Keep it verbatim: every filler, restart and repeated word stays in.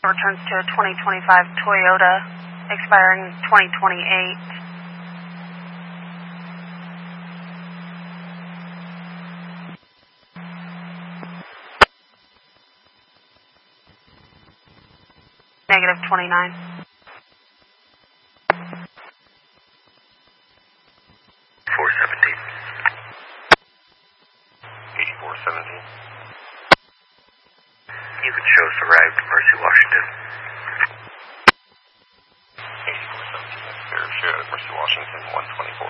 returns to a twenty twenty-five Toyota, expiring twenty twenty-eight. Negative twenty-nine. four seventeen. eighty-four seventeen. You can show us a ride to Mercy, Washington. eighty-four seventeen, that's fair. Show at Mercy, Washington, one twenty-four.